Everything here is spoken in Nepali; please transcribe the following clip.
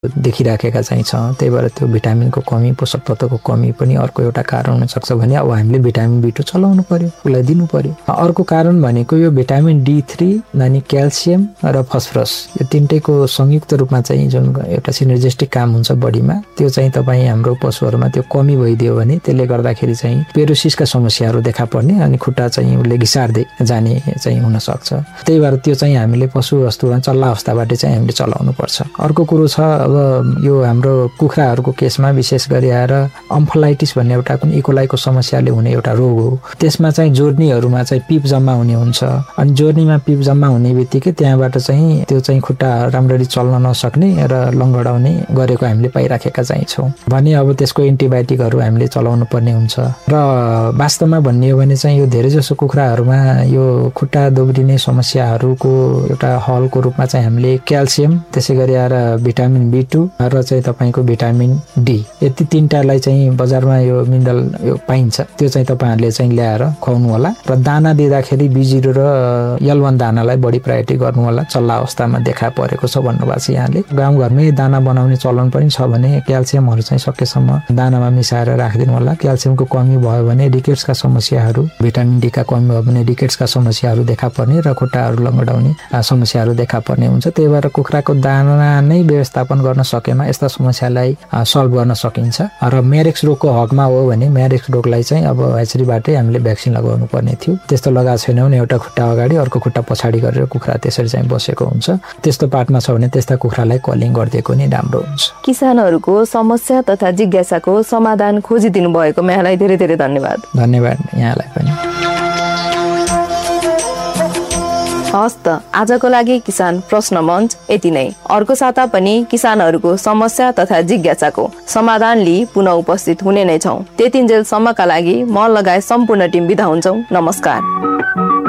देखिराखेका चाहिँ छ। त्यही भएर त्यो भिटामिनको कमी, पोषक तत्त्वको कमी पनि अर्को एउटा कारण हुन सक्छ भने अब हामीले भिटामिन B2 चलाउनु पर्यो, उसलाई दिनु पर्यो। अर्को कारण भनेको यो भिटामिन D3 अनि क्याल्सियम र फस्फरस यो तीनटैको संयुक्त रूपमा चाहिँ जुन एउटा सिनर्जेस्टिक काम हुन्छ बडीमा, त्यो चाहिँ तपाईँ हाम्रो पशुहरूमा त्यो कमी भइदियो भने त्यसले गर्दाखेरि चाहिँ पेरोसिसका समस्याहरू देखा पर्ने अनि खुट्टा चाहिँ उसले घिसार्दै जाने चाहिँ हुन सक्छ। त्यही भएर त्यो चाहिँ हामीले पशु वस्तुमा चल्ला अवस्थाबाट चाहिँ हामीले चलाउनु पर्छ। अर्को कुरो छ, अब यो हाम्रो कुखुराहरूको केसमा विशेष गरी आएर अम्फलाइटिस भन्ने एउटा कुन इकोलाईको समस्याले हुने एउटा रोग हो। त्यसमा चाहिँ जोर्नीहरूमा चाहिँ पिप जम्मा हुने हुन्छ अनि जोर्नीमा पिप जम्मा हुने बित्तिकै त्यहाँबाट चाहिँ त्यो चाहिँ खुट्टा राम्ररी चल्न नसक्ने र लङ्गडाउने गरेको हामीले पाइराखेका चाहिँ छौँ भने अब त्यसको एन्टिबायोटिकहरू हामीले चलाउनु पर्ने हुन्छ। र वास्तवमा भन्ने हो भने चाहिँ यो धेरैजसो कुखुराहरूमा यो खुट्टा दोब्रिने समस्याहरूको एउटा हलको रूपमा चाहिँ हामीले क्याल्सियम, त्यसै गरी आएर भिटामिन B2 र चाहिँ तपाईँको भिटामिन D यति तीनटालाई चाहिँ बजारमा यो मिनरल यो पाइन्छ, त्यो चाहिँ तपाईँहरूले चाहिँ ल्याएर खुवाउनु होला। र दाना दिँदाखेरि B0 र L1 दानालाई बढी प्रायोरिटी गर्नु होला। चल्ला अवस्थामा देखा परेको छ भन्नुभएको छ यहाँले। गाउँघरमै दाना बनाउने चलन पनि छ भने क्याल्सियमहरू चाहिँ सकेसम्म दानामा मिसाएर राखिदिनु होला। क्याल्सियमको कमी भयो भने रिकेट्सका समस्याहरू, भिटामिन D का कमी भयो भने रिकेट्सका समस्याहरू देखा पर्ने र खुट्टाहरू लङ्गडाउने समस्याहरू देखा पर्ने हुन्छ। त्यही भएर कुखुराको दाना नै व्यवस्थापन गर्न सकेमा यस्ता समस्यालाई सल्भ गर्न सकिन्छ। र म्यारेक्स रोगको हकमा हो भने म्यारेक्स रोगलाई चाहिँ अब हेचरीबाटै हामीले भ्याक्सिन लगाउनु पर्ने थियो। त्यस्तो लगाएको छैन भने एउटा खुट्टा अगाडि अर्को खुट्टा पछाडि गरेर कुखुरा त्यसरी चाहिँ बसेको हुन्छ। त्यस्तो पार्टमा छ भने त्यस्ता कुखुरालाई कलिङ गरिदिएको नि राम्रो हुन्छ। किसानहरूको समस्या तथा जिज्ञासाको समाधान खोजिदिनु भएको यहाँलाई धेरै धेरै धन्यवाद। धन्यवाद यहाँलाई पनि। हस् त, आजको लागि किसान प्रश्न मञ्च यति नै। अर्को साता पनि किसानहरूको समस्या तथा जिज्ञासाको समाधान लिई पुनः उपस्थित हुने नै छौँ। त्यतिन्जेलसम्मका लागि म लगायत सम्पूर्ण टिम बिदा हुन्छौँ। नमस्कार।